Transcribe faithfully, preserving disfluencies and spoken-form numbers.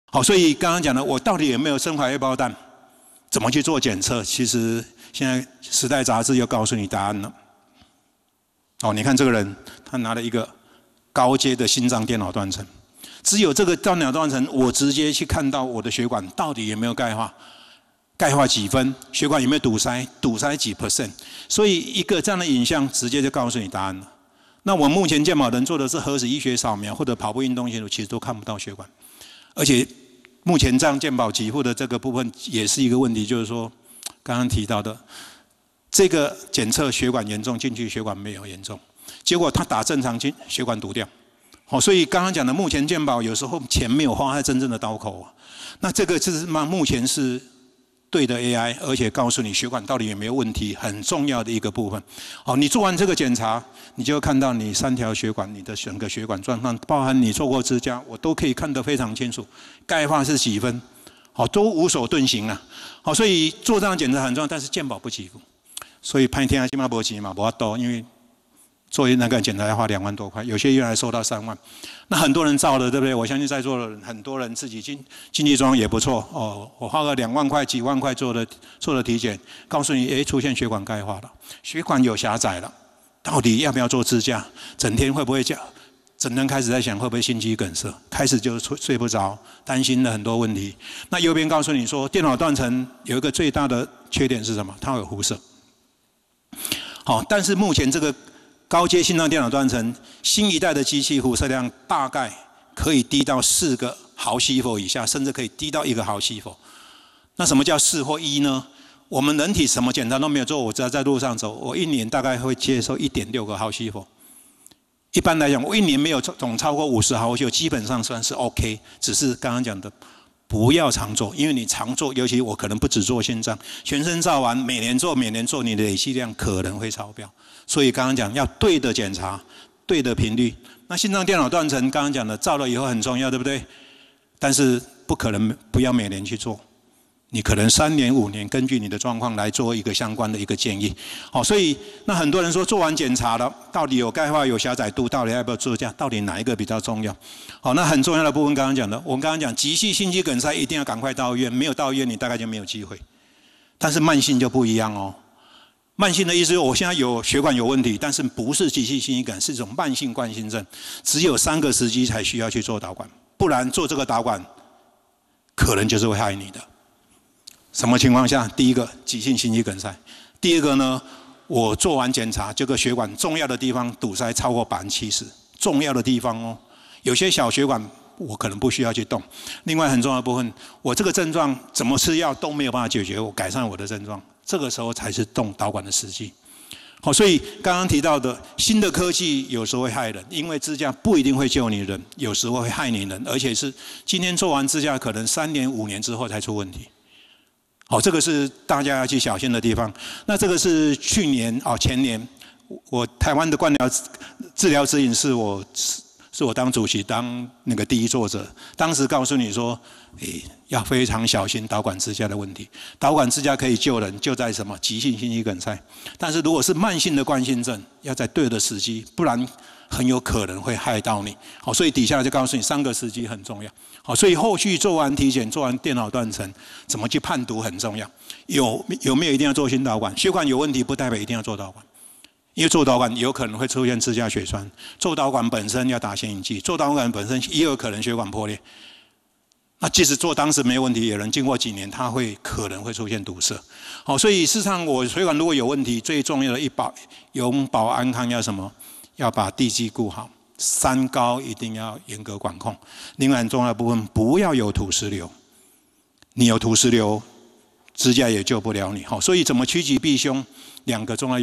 好，所以刚刚讲的，我到底有没有生化夜胞弹？怎么去做检测？其实现在《时代》杂志又告诉你答案了。哦，你看这个人，他拿了一个高阶的心脏电脑断层，只有这个电脑断层，我直接去看到我的血管到底有没有钙化，钙化几分，血管有没有堵塞，堵塞几 percent， 所以一个这样的影像直接就告诉你答案了。那我目前健保能做的是核子医学扫描或者跑步运动线图，其实都看不到血管，而且目前这样健保给付的这个部分也是一个问题，就是说刚刚提到的这个检测血管严重进去，血管没有严重，结果他打正常进血管堵掉。好，所以刚刚讲的目前健保有时候钱没有花在真正的刀口啊，那这个就是目前是对的 A I， 而且告诉你血管到底有没有问题，很重要的一个部分。好，你做完这个检查，你就会看到你三条血管，你的整个血管状况，包含你做过支架，我都可以看得非常清楚。钙化是几分，好，都无所遁形了。好，所以做这样检查很重要，但是健保不给付，所以拍天下起码不急嘛，不要多，因为做那个检查要花两万多块，有些医院还收到三万。那很多人照了，对不对？我相信在座的人，很多人自己经经济状况也不错哦。我花个两万块、几万块做的做的体检，告诉你，哎，出现血管钙化了，血管有狭窄了，到底要不要做支架？整天会不会叫？整天开始在想会不会心肌梗塞，开始就睡不着，担心了很多问题。那右边告诉你说，电脑断层有一个最大的缺点是什么？它有辐射。好，但是目前这个高阶心脏电脑断层，新一代的机器辐射量大概可以低到四个毫西弗以下，甚至可以低到一个毫西弗。那什么叫四或一呢？我们人体什么检查都没有做，我只要在路上走，我一年大概会接受一点六个毫西弗。一般来讲，我一年没有总超过五十毫西弗，基本上算是 OK。只是刚刚讲的，不要常做，因为你常做，尤其我可能不只做心脏，全身照完，每年做，每年做，你的累积量可能会超标。所以刚刚讲要对的检查，对的频率。那心脏电脑断层刚刚讲的照了以后很重要，对不对？但是不可能不要每年去做，你可能三年五年根据你的状况来做一个相关的一个建议。好，所以那很多人说做完检查了，到底有钙化有狭窄度，到底要不要做架，到底哪一个比较重要？好，那很重要的部分刚刚讲的，我们刚刚讲急性心肌梗塞一定要赶快到医院，没有到医院你大概就没有机会。但是慢性就不一样哦。慢性的意思是我现在有血管有问题，但是不是急性心肌梗，是一种慢性冠心症，只有三个时机才需要去做导管，不然做这个导管可能就是会害你的。什么情况下？第一个急性心肌梗塞，第二个呢，我做完检查，这个血管重要的地方堵塞超过百分之七十，重要的地方哦，有些小血管我可能不需要去动。另外很重要的部分，我这个症状怎么吃药都没有办法解决，我改善我的症状。这个时候才是动导管的时机。好，所以刚刚提到的新的科技有时候会害人，因为支架不一定会救你人，有时候会害你人，而且是今天做完支架，可能三年五年之后才出问题。好，这个是大家要去小心的地方。那这个是去年哦前年，我台湾的灌疗治疗指引是我是我当主席当那个第一作者，当时告诉你说，诶，要非常小心导管支架的问题。导管支架可以救人，救在什么急性心肌梗塞。但是如果是慢性的冠心症，要在对的时机，不然很有可能会害到你。好，所以底下就告诉你三个时机很重要。好，所以后续做完体检、做完电脑断层，怎么去判读很重要。有有没有一定要做心导管？血管有问题不代表一定要做导管。因为做导管有可能会出现支架血栓，做导管本身要打显影剂，做导管本身也有可能血管破裂。那即使做当时没有问题，有人经过几年，它会可能会出现堵塞。好，所以事实上我血管如果有问题，最重要的一保永保安康要什么？要把地基顾好，三高一定要严格管控。另外很重要的部分，不要有土石流。你有土石流，支架也救不了你。好，所以怎么趋吉避凶，两个重要。